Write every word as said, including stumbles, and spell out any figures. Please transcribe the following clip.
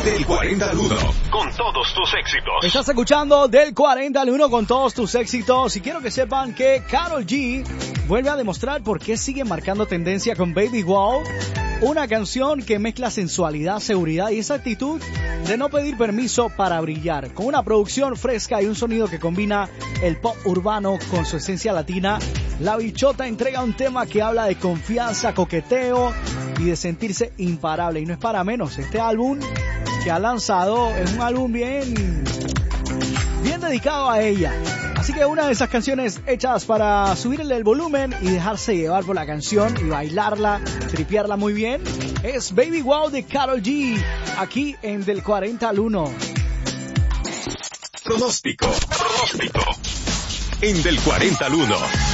Del cuarenta al uno, con todos tus éxitos. Estás escuchando Del cuarenta al uno con todos tus éxitos. Y quiero que sepan que Karol G vuelve a demostrar por qué sigue marcando tendencia con Baby Wow. Una canción que mezcla sensualidad, seguridad y esa actitud de no pedir permiso para brillar. Con una producción fresca y un sonido que combina el pop urbano con su esencia latina, La Bichota entrega un tema que habla de confianza, coqueteo y de sentirse imparable. Y no es para menos, este álbum que ha lanzado es un álbum bien, bien dedicado a ella. Así que una de esas canciones hechas para subirle el volumen y dejarse llevar por la canción y bailarla, tripearla muy bien, es Baby Wow de Karol G, aquí en Del cuarenta al uno. Pronóstico, pronóstico, en Del cuarenta al uno.